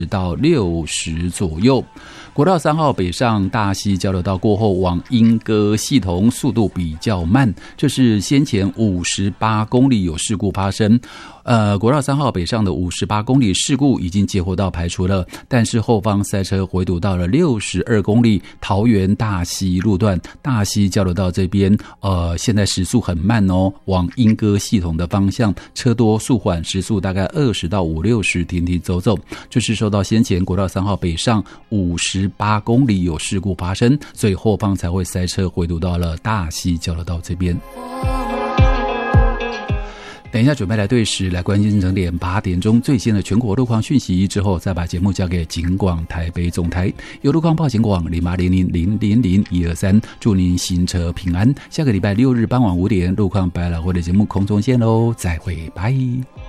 到60左右。国道3号北上大溪交流道过后往莺歌系统速度比较慢，这是先前58公里有事故发生。国道3号北上的58公里事故已经接获到排除了，但是后方塞车回堵到了62公里桃园大溪路段，大溪交流道这边现在时速很慢哦，往莺歌系统的方向车多速缓，时速大概20到50-60停停走走，就是受到先前国道3号北上58公里有事故发生，所以后方才会塞车回堵到了大溪交流道这边。等一下准备来对时，来关心整点8点钟最新的全国路况讯息之后，再把节目交给警广台北总台，由路况报警广0800000123，祝您行车平安。下个礼拜6日傍晚5点，路况百老汇的节目空中见喽，再会，拜。